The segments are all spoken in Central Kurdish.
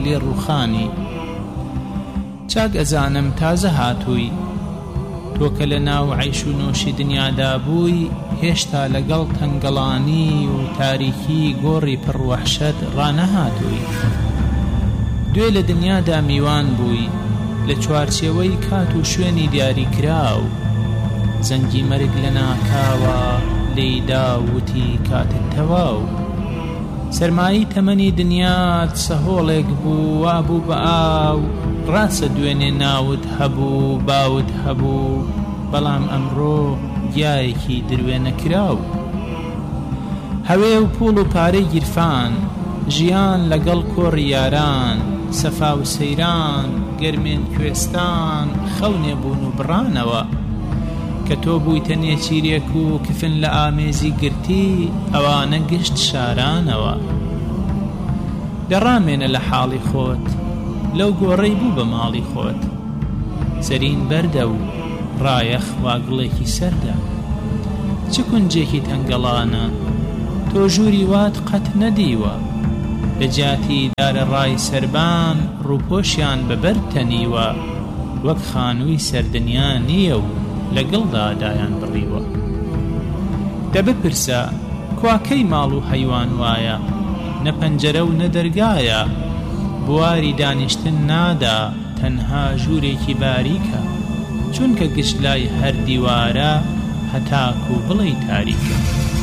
لێ ڕووخانی چاک ئەزانم تازە هاتووی تۆ کە لە ناو عەیش و نۆشی دنیادا بووی هێشتا لەگەڵ تەنگەڵانی و تاریکی گۆڕی پڕوەحشەت ڕانەهاتووی دوێ لە دنیادا میوان بووی لە چوارچێوەی کات و شوێنی دیاری کراو زەنگی مەرگ لە ناکاوە لێیدا وتی کاتت تەواو سەرمایی تەمەنی دنیات سەهۆڵێک بوو وابوو بە ئاو ڕاستە دوێنێ ناوت هەبوو باوت هەبوو بەڵام ئەمڕۆ گیایەکی دروێ نەکراو هەوێ و پوڵ و پارەی گیرفان ژیان لەگەڵ کۆڕی یاران سەفا و سەیران گەرمێن کوێستان خەونێ بوون و بڕانەوە کە تۆ بوویتە نێچیرێک و کفن لە ئامێزی گرتی ئەوانە گشت شارانەوە دەڕامێنە لە حاڵی خۆت لەو گۆڕەی بوو بە ماڵی خۆت سەرین بەردە و ڕایەخ واگڵێکی سەردە چ کونجێکی تەنگەڵانە تۆ ژووری وات قەت نەدیوە لە جاتی دارە ڕای سەربان ڕووپۆشیان بەبەر تەنیوە وەک خانووی سەردنیا نییە و لەگەڵدا دایان بڕیوە دەبپرسە کواکەی ماڵ و هەیوان وایە نە پەنجەرە و نە دەرگایە بواری دانیشتن نادا تەنها ژوورێکی باریکە چونکە گشت لای هەر دیوارە هەتاک و بڵێ تاریکە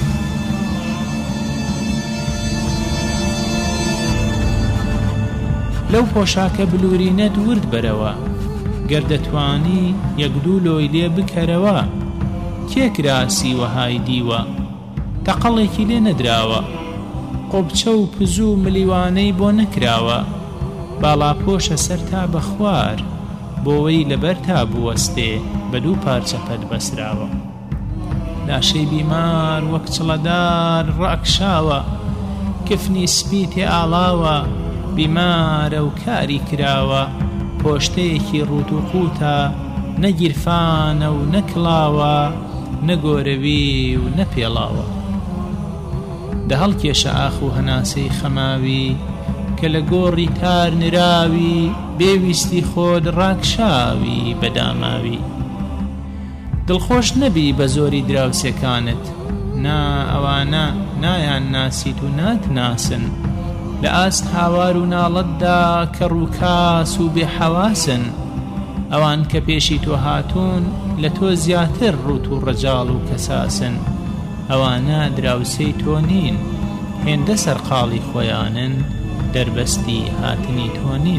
لەو پۆشاکە بلورینەت ورد بەرەوە گەر دەتوانی یەک دوو لۆی لێ بکەرەوە کێکراسی وەهای دیوە تەقەڵێکی لێ نەدراوە قۆبچە و پزوو ملیوانەی بۆ نەکراوە باڵاپۆشە سەر تا بە خوار بۆوەی لەبەر تا بوەستێ بە دوو پارچە پەت بەسراوە لاشەی بیمار وەک چڵەدار ڕاکشاوە کفنی سپی تێ ئاڵاوە بیمارە و کاری کراوە پۆشتەیەکی ڕوت و قوتە نەگیرفانە و نەکڵاوە نەگۆرەوی و نەپێڵاوە دە هەڵکێشە ئاخ و هەناسەی خەماوی کە لە گۆڕی تار نراوی بێویستی خۆت ڕاکشاوی بەداماوی دڵخۆش نەبی بە زۆری دراوسەکانت نا ئەوانە نایان ناسیت و ناتناسن لە ئاست هاوار و ناڵەتدا کە ڕووکاس و بێحەواسن ئەوان کە پێشی تۆ هاتوون لە تۆ زیاتر ڕوت و ڕەجاڵ و کەساسن ئەوانە دراوسەی تۆ نین هێندە سەرقاڵی خۆیانن دەربەستی هاتنی تۆ نین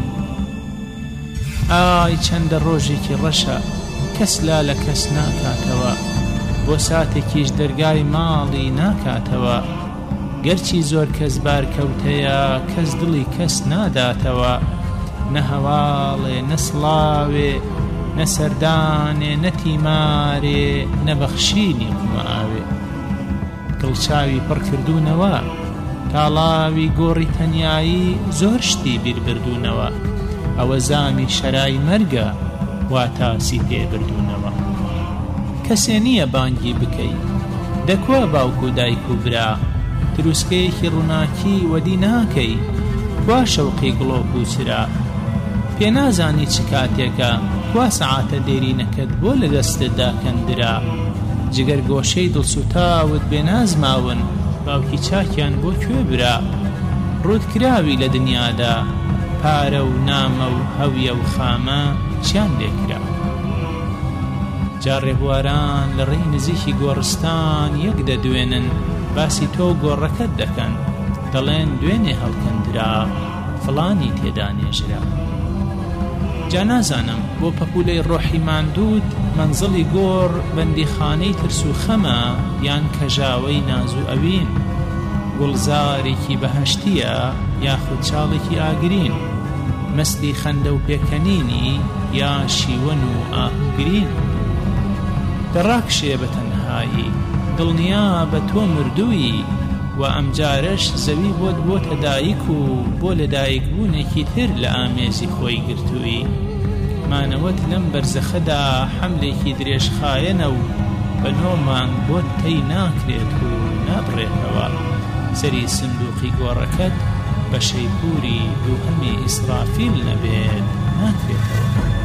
ئای چەندە ڕۆژێکی ڕەشە کەس لا لە کەس ناکاتەوە بۆ ساتێکیش دەرگای ماڵی ناکاتەوە گەرچی زۆر کەس بارکەوتەیە کەس دڵی کەس ناداتەوە نە هەواڵێ نە سڵاوێ نە سەردانێ نە تیمارێ نە بەخشینی قوماوێ دڵچاوی پڕ کردوونەوە تاڵاوی گۆڕی تەنیایی زۆر شتی بیربردوونەوە ئەوە زامی شەرای مەرگە واتاسی تێبردوونەوە کەسێ نییە بانگی بکەی دەکوە باوکو دایک و برا دروستکەیەکی ڕووناکی وەدی ناکەی وا شەوقی گڵۆک و سرا پێ نازانی چ کاتێکە وا سەعاتە دێرینەکەت بۆ لە دەستتدا کەندرا جگەر گۆشەی دڵسوتاوت بێ نازماون باوکی چاکیان بۆ کوێ برا ڕوودکراوی لە دنیادا پارە و نامە و هەویە و خامە چیان لێکرا جا ڕێبواران لە ڕێی نزیکی گۆڕستان یەک دەدوێنن باسی تۆ گۆڕەکەت دەکەن دەڵێن دوێنێ هەڵکەندرا فڵانی تێدا نێژرا جا نازانم بۆ پەپولەی ڕۆحی ماندوود مەنزڵی گۆڕ بەندیخانەی ترس و خەمە یان کەژاوەی ناز و ئەوین گوڵزارێکی بەهەشتیە یاخود چاڵێکی ئاگرین مەستی خەندە و پێکەنینی یا شیوەن و ئاهوگرین دەڕاکشێ بە تەنهایی دڵنیا بە تۆ مردووی و ئەمجارەش زەوی بۆت بۆتە دایک و بۆ لە دایکبوونێکی تر لە ئامێزی خۆی گرتووی مانەوەت لەم بەرزەخەدا حەملێکی درێژخایەنە و بە نۆمان بۆت تەی ناکرێت و نابڕێتەوە سەری سندوقی گۆڕەکەت بە شەیپوری دووهەمی ئیسرافیل نەبێت.